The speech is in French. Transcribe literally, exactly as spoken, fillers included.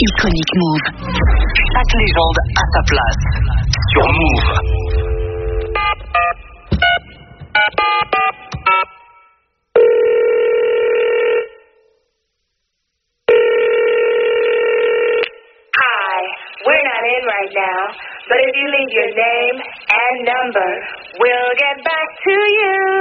Iconic Move. Chaque légende a sa place sur Move. Hi, we're not in right now, but if you leave your name and number, we'll get back to you.